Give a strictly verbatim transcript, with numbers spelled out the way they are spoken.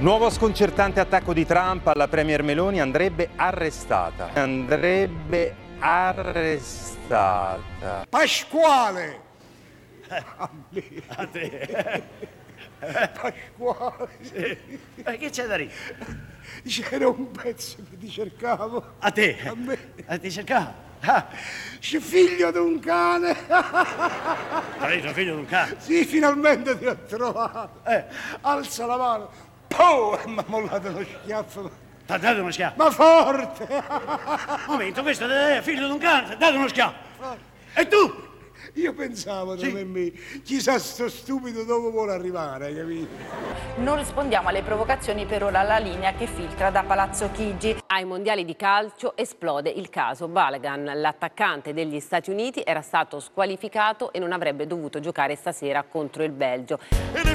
Nuovo sconcertante attacco di Trump alla premier Meloni, andrebbe arrestata. Andrebbe arrestata. Pasquale! A te. Pasquale! Sì. Eh, che c'è da ridere? C'era un pezzo che ti cercavo. A te? A me. A ti cercavo? Ah, C'è figlio di un cane! sei tuo figlio di un cane. Sì, finalmente ti ho trovato! Eh, Alza la mano! Poh! E mi ha mollato uno schiaffo! ti ha dato uno schiaffo. Ma forte! Un momento, questo è figlio di un cane, ti ha dato uno schiaffo. E tu? Io pensavo Sì. come me, chissà sto stupido dove vuole arrivare, hai capito? Non rispondiamo alle provocazioni, per ora la linea che filtra da Palazzo Chigi. Ai mondiali di calcio esplode il caso Balogun. L'attaccante degli Stati Uniti era stato squalificato e non avrebbe dovuto giocare stasera contro il Belgio.